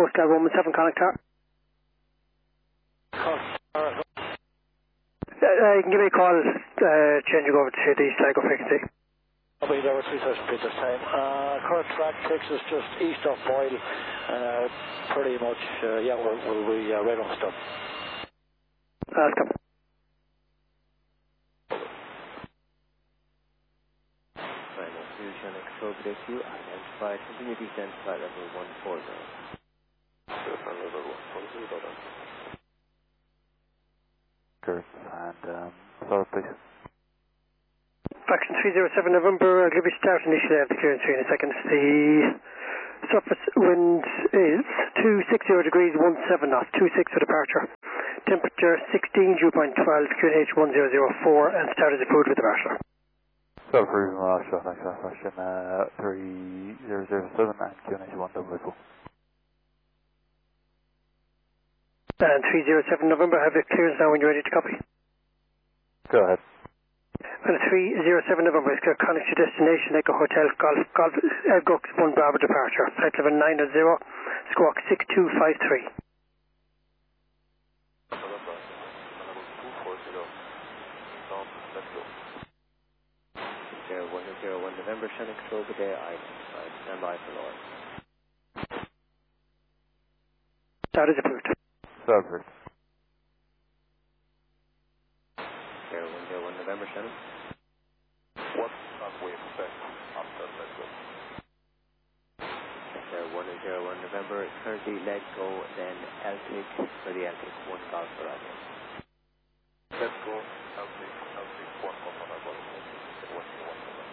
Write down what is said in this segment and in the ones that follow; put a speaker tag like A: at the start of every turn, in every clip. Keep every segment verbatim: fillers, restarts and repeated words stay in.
A: Coast Guard one one seven, Connacht Car.
B: Coast
A: Uh, uh, you can give me a call, uh, changing over to the Sligo frequency.
B: I'll be there with three thousand feet this time. Uh, current track takes us just east of Boyle. Uh, pretty much, uh, yeah, we'll, we'll be uh, right on the stop.
A: Uh, come.
C: Final fusion control with you, identified, continue to descend flight level one forty.
B: Flight level one forty, got on.
D: Curve and um, start please.
A: Faction three zero seven November, I'll give you start initially after clearance three in a second. The surface wind is two sixty degrees one seven knots, two six for departure. Temperature sixteen, dew point twelve, Q N H one zero zero four, and start as approved with the bachelor.
D: So for even last shot, next last question, uh, three zero zero seven and Q N H one double four.
A: And three zero seven November, have your clearance now when you're ready to copy.
D: Go ahead.
A: And three zero seven November is Connacht to destination, Echo Hotel, Golf, Golf, uh, Gux, one Bravo departure. Flight level nine zero, squawk six two five three.
C: zero one zero one November, Shannon control good day, identified, stand by for Lord.
A: Start is approved.
D: Server.
C: zero one zero one November, Shannon.
B: What can we expect after let go?
C: zero one zero one November, currently let go, then L T I C for the L T I C, one Golf for Romeo.
B: Let's go, I'll take, I'll take one more on our body. One, one, one.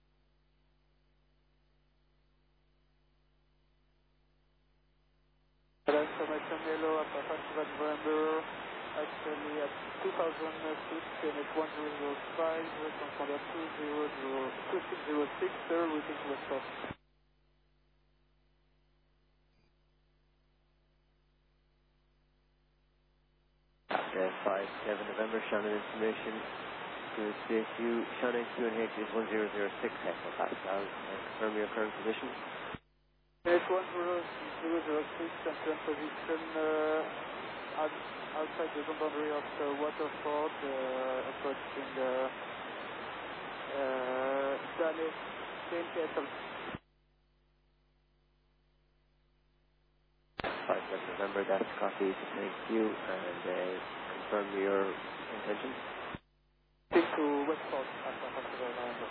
E: Information yellow at November, actually at two thousand feet, Q N H one zero zero five, transponder two zero zero two six zero six, sir, routing to West Coast.
C: After five seven November, Shannon information to C S U, Shannon Q N H is one zero zero six hectopascal, and confirm your current position.
E: Q N H one zero zero six and current position uh, out, outside the zone boundary of uh, Waterford, uh, approaching uh, uh, Janet Saint Ethel.
C: five seven November, that's copy, thank you, and uh, confirm your intention.
E: Speak to Westport after Festival November.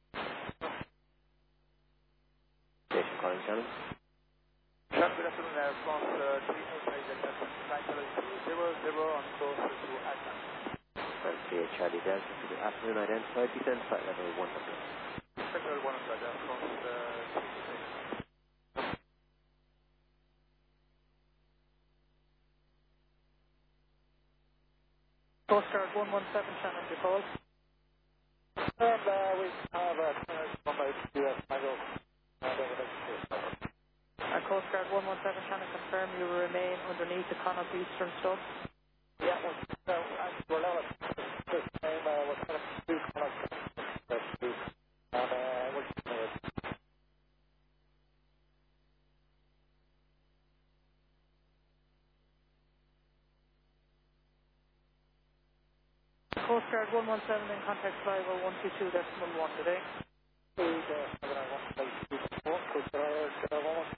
C: Station calling Shannon.
E: Shannon, good afternoon, Air France uh, three eight eight, flight level two zero zero on course to Atlanta.
C: Frontier Charlie Delta to the afternoon identified, descend flight level one hundred.
E: Flight level one hundred, Air France uh, three eight eight. Coast Guard one one seven, Shannon, the call. And uh, we have a clearance from the U S Chicago. And Coast Guard one one seven, Shannon, confirm you will remain underneath the Connaught Eastern stub. Yeah, well, so, uh, we're now at this time, uh, we're kind of two Connaught stubs, and uh, we're just going to Coast Guard one one seven in contact flyable one two two decimal one today. Coast Guard one one